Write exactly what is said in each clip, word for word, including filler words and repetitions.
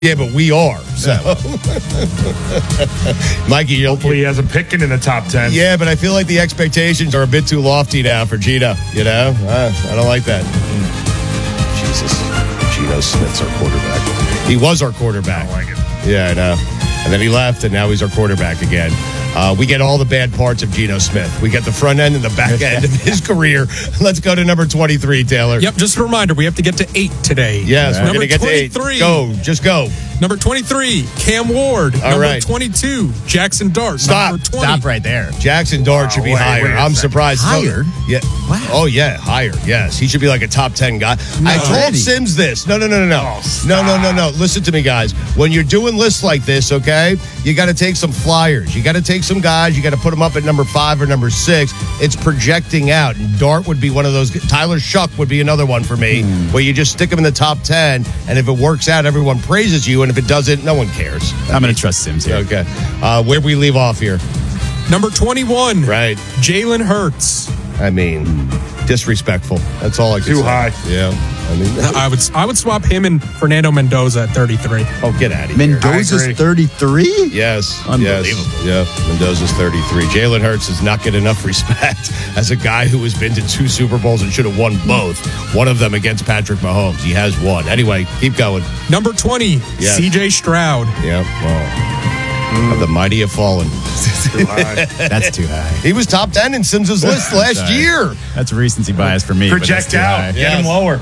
Yeah, but we are. So, Mikey, you'll, hopefully he has a picking in the top ten. Yeah, but I feel like the expectations are a bit too lofty now for Gino. You know, uh, I don't like that. Mm. Jesus, Geno Smith's our quarterback. He was our quarterback. I don't like it. Yeah, I know. And then he left, and now he's our quarterback again. Uh, we get all the bad parts of Geno Smith. We get the front end and the back end of his career. Let's go to number twenty-three, Taylor. Yep, just a reminder, we have to get to eight today. Yes, we're going to get to eight. Go, just go. Number twenty-three, Cam Ward. All number right. twenty-two, Jackson Dart. Stop. Number twenty. Stop right there. Jackson Dart Wow, should be wait, higher. wait a I'm second. surprised. Higher? Yeah. Wow. Oh, yeah, higher. Yes. He should be like a top ten guy. I told already. Sims this. No, no, no, no, no. Oh, no, no, no, no. Listen to me, guys. When you're doing lists like this, okay, you got to take some flyers. You got to take some guys. You got to put them up at number five or number six. It's projecting out. And Dart would be one of those. Tyler Shuck would be another one for me, Hmm. where you just stick him in the top ten. And if it works out, everyone praises you. And if it doesn't, no one cares. I'm going to trust Sims here. Okay. Uh, where we leave off here? Number twenty-one, Right. Jalen Hurts. I mean, disrespectful. That's all I can Too say. high. Yeah. I mean, I would I would swap him and Fernando Mendoza at thirty-three. oh, get out of here. Mendoza's I agree. thirty-three? Yes. Unbelievable. Yes. Yeah. Mendoza's thirty-three. Jalen Hurts does not get enough respect as a guy who has been to two Super Bowls and should have won both. One of them against Patrick Mahomes. He has won. Anyway, keep going. Number twenty, Yes. C J Stroud. Yeah. Well, the mighty have fallen. Too high. That's too high. He was top ten in Sims's list last Sorry. year. That's recency bias for me. but that's Project too out. high. Get him lower.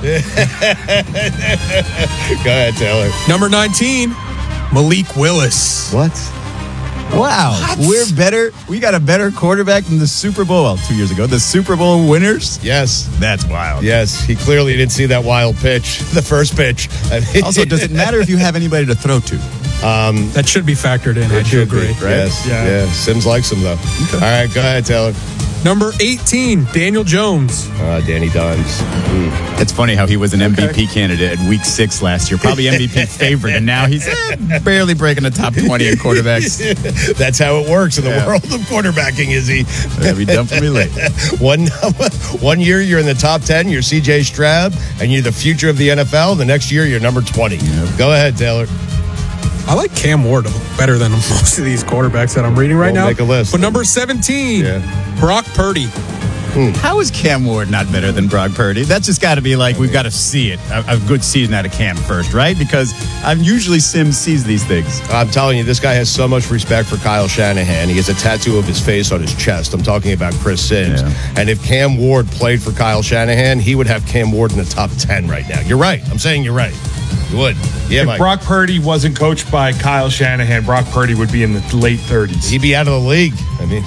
Go ahead, Taylor. Number nineteen, Malik Willis. What? Wow. We're better. We got a better quarterback than the Super Bowl. Well, two years ago, the Super Bowl winners. Yes. That's wild. Yes. He clearly didn't see that wild pitch, the first pitch. I mean, Also, does it matter if you have anybody to throw to? That should be factored in. I It do should be, agree. right? Yes. Yeah. Yeah. Sims likes him, though. All right. Go ahead, Taylor. Number eighteen, Daniel Jones. Uh, Danny Dimes. It's funny how he was an M V P candidate at week six last year, probably M V P favorite, and now he's eh, barely breaking the top twenty in quarterbacks. That's how it works in the Yeah. world of quarterbacking, Izzy. That'd be done for me late. one, one year you're in the top ten, you're C J Stroud, and you're the future of the N F L. The next year you're number twenty. Go ahead, Taylor. I like Cam Ward better than most of these quarterbacks that I'm reading right We'll now. make a list. But number seventeen, Yeah. Brock Purdy. How is Cam Ward not better than Brock Purdy? That's just got to be like, we've got to see it. A, a good season out of Cam first, right? Because I'm usually Sims sees these things. I'm telling you, this guy has so much respect for Kyle Shanahan. He has a tattoo of his face on his chest. I'm talking about Chris Sims. Yeah. And if Cam Ward played for Kyle Shanahan, he would have Cam Ward in the top ten right now. You're right. I'm saying you're right. You would. Yeah, If Mike. Brock Purdy wasn't coached by Kyle Shanahan, Brock Purdy would be in the late thirties. He'd be out of the league. I mean,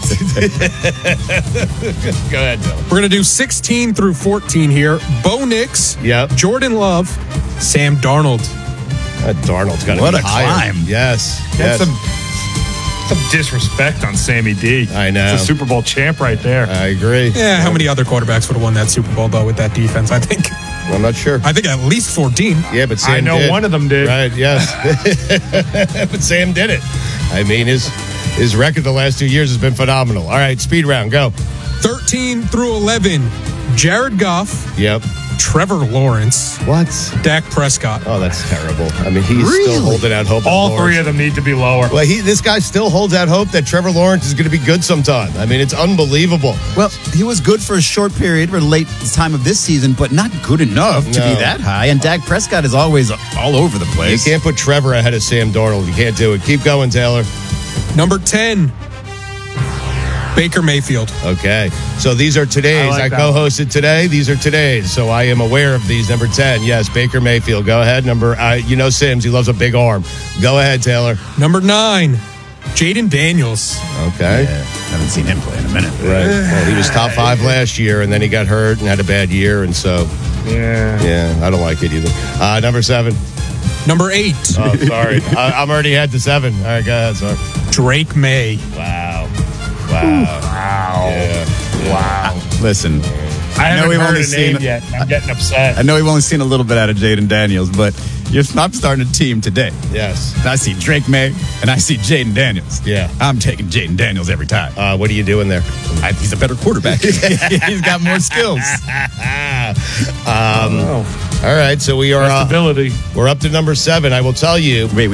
go ahead, Dylan. We're going to do sixteen through fourteen here. Bo Nix, Yep. Jordan Love, Sam Darnold. Uh, Darnold's got to What be a higher. climb. Yes. That's yes. some, some disrespect on Sammy D. I know. It's a Super Bowl champ right there. I agree. Yeah, how many other quarterbacks would have won that Super Bowl, though, with that defense? I think I'm not sure. I think at least fourteen. Yeah, but Sam I know did. one of them did. Right, yes. But Sam did it. I mean, his his record the last two years has been phenomenal. All right, speed round, go. thirteen through eleven, Jared Goff, Yep. Trevor Lawrence, What? Dak Prescott. Oh, that's terrible. I mean, he's Really? still holding out hope. that All Lawrence- three of them need to be lower. Well, he this guy still holds out hope that Trevor Lawrence is going to be good sometime. I mean, it's unbelievable. Well, he was good for a short period or late time of this season, but not good enough to No. be that high. And Dak Prescott is always all over the You place. can't put Trevor ahead of Sam Darnold. You can't do it. Keep going, Taylor. Number ten, Baker Mayfield. Okay. So these are today's. I I, like that co-hosted today. These are today's. So I am aware of these. Number ten. Yes, Baker Mayfield. Go ahead. Number, uh, you know Sims. He loves a big arm. Go ahead, Taylor. Number nine, Jaden Daniels. Okay. Yeah, haven't seen him play in a minute. Right. Well, he was top five last year, and then he got hurt and had a bad year. And so, Yeah. yeah, I don't like it either. Uh, number seven. Number eight, Oh, sorry. I, I'm already at the seven. All right, go ahead. Sorry. Drake May. Wow. Wow. Wow. Yeah. Wow. Listen, I know haven't we've heard only a seen- name yet. I'm getting upset. I know we've only seen a little bit out of Jaden Daniels, but you're, I'm starting a team today. Yes. I see Drake May and I see Jaden Daniels. Yeah. I'm taking Jaden Daniels every time. Uh, what are you doing there? I, he's a better quarterback. He's got more skills. um, Oh. All right, so we are uh, Stability. we're up to number seven. I will tell you. Wait,